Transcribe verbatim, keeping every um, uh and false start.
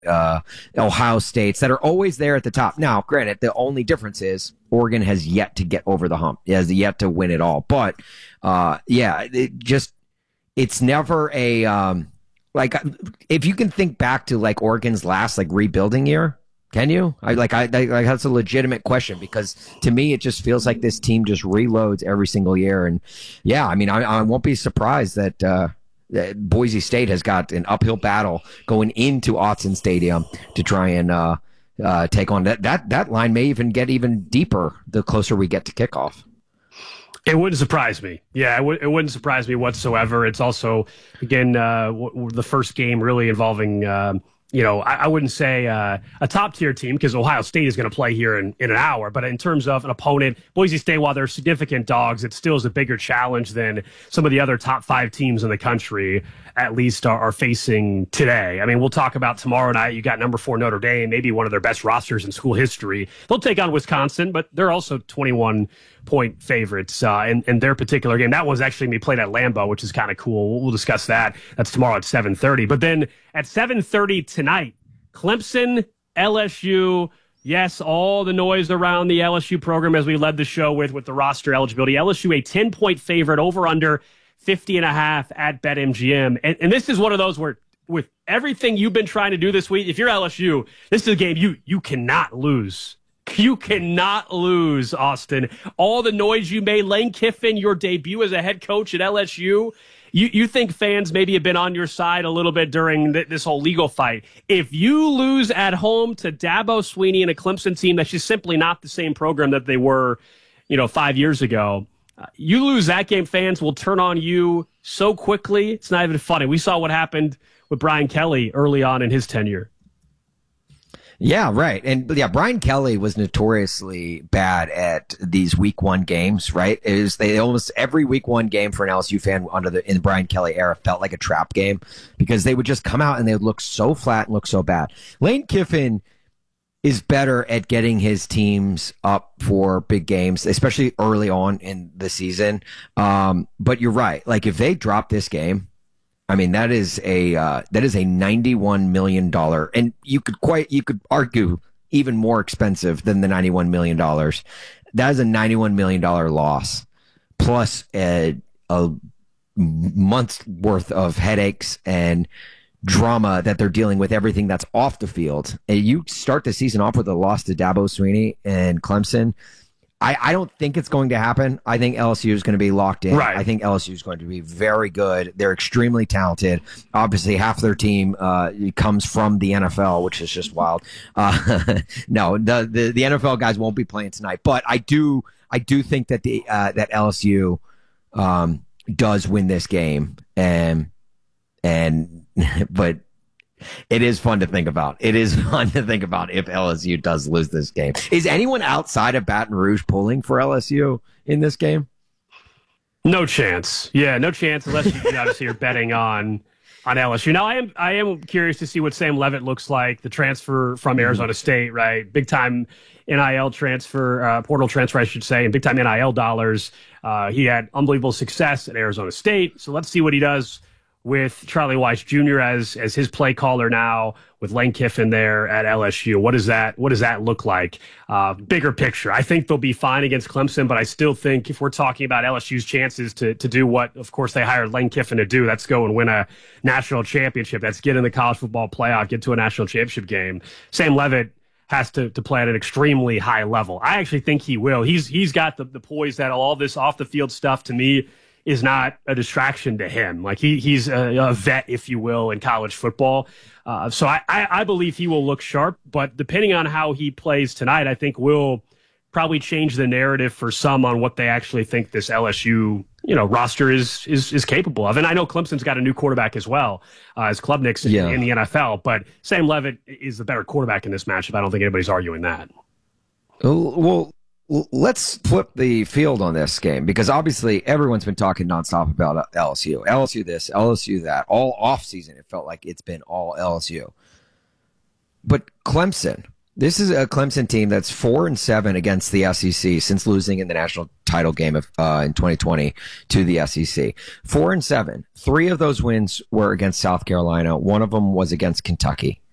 uh, Ohio States that are always there at the top. Now, granted, the only difference is Oregon has yet to get over the hump. It has yet to win it all. But, uh, yeah, it just it's never a um, like if you can think back to like Oregon's last like rebuilding year. Can you? I like I, I like that's a legitimate question because to me it just feels like this team just reloads every single year, and yeah, I mean I, I won't be surprised that, uh, that Boise State has got an uphill battle going into Autzen Stadium to try and uh, uh, take on that. That that line may even get even deeper the closer we get to kickoff. It wouldn't surprise me. Yeah, it, w- it wouldn't surprise me whatsoever. It's also again uh, w- w- the first game really involving. Uh, You know, I, I wouldn't say uh, a top-tier team because Ohio State is going to play here in, in an hour. But in terms of an opponent, Boise State, while they're significant dogs, it still is a bigger challenge than some of the other top five teams in the country, at least, are, are facing today. I mean, we'll talk about tomorrow night. You got number four Notre Dame, maybe one of their best rosters in school history. They'll take on Wisconsin, but they're also twenty-one point favorites uh, in, in their particular game. That was actually going to be played at Lambeau, which is kind of cool. We'll, we'll discuss that. That's tomorrow at seven thirty. But then at seven thirty tonight, Clemson, L S U. Yes, all the noise around the L S U program as we led the show with, with the roster eligibility. L S U a ten-point favorite over under fifty and a half at BetMGM. And, and this is one of those where with everything you've been trying to do this week, if you're L S U, this is a game you you cannot lose. You cannot lose, Austin. All the noise you made, Lane Kiffin, your debut as a head coach at L S U, you, you think fans maybe have been on your side a little bit during th- this whole legal fight. If you lose at home to Dabo Swinney and a Clemson team that's just simply not the same program that they were, you know, five years ago, uh, you lose that game, fans will turn on you so quickly. It's not even funny. We saw what happened with Brian Kelly early on in his tenure. Yeah, right. And yeah, Brian Kelly was notoriously bad at these week one games, right? It was they almost every week one game for an L S U fan under the in the Brian Kelly era felt like a trap game because they would just come out and they would look so flat and look so bad. Lane Kiffin is better at getting his teams up for big games, especially early on in the season. Um, but you're right. Like if they drop this game, I mean, that is a uh, that is a ninety-one million dollars, and you could quite you could argue even more expensive than the ninety-one million dollars. That is a ninety-one million dollars loss, plus a, a month's worth of headaches and drama that they're dealing with, everything that's off the field. And you start the season off with a loss to Dabo Swinney and Clemson. I, I don't think it's going to happen. I think L S U is going to be locked in. Right. I think L S U is going to be very good. They're extremely talented. Obviously, half their team uh, comes from the N F L, which is just wild. Uh, no, the, the the N F L guys won't be playing tonight. But I do I do think that the uh, that L S U um, does win this game, and and but. It is fun to think about. It is fun to think about if L S U does lose this game. Is anyone outside of Baton Rouge pulling for L S U in this game? No chance. Yeah, no chance unless you obviously you're betting on on L S U. Now, I am I am curious to see what Sam Leavitt looks like, the transfer from Arizona State, right? Big time N I L transfer, uh, portal transfer, I should say, and big time N I L dollars. Uh, he had unbelievable success at Arizona State. So let's see what he does with Charlie Weiss Junior as as his play caller now, with Lane Kiffin there at L S U. What does that what does that look like? Uh, bigger picture. I think they'll be fine against Clemson, but I still think if we're talking about L S U's chances to to do what, of course, they hired Lane Kiffin to do, that's go and win a national championship. That's get in the college football playoff, get to a national championship game. Sam Leavitt has to, to play at an extremely high level. I actually think he will. He's he's got the, the poise that all this off the field stuff to me is not a distraction to him. Like he he's a, a vet, if you will, in college football. Uh, so I, I, I believe he will look sharp, but depending on how he plays tonight, I think will probably change the narrative for some on what they actually think this L S U, you know, roster is is is capable of. And I know Clemson's got a new quarterback as well, uh, as Klubnik's in, yeah. in the N F L, but Sam Leavitt is the better quarterback in this matchup. I don't think anybody's arguing that. Well, let's flip the field on this game, because obviously everyone's been talking nonstop about L S U. L S U this, L S U that. All offseason, it felt like it's been all L S U. But Clemson, this is a Clemson team that's four and seven against the S E C since losing in the national title game of uh, in twenty twenty to the S E C. Four and seven. Three of those wins were against South Carolina. One of them was against Kentucky.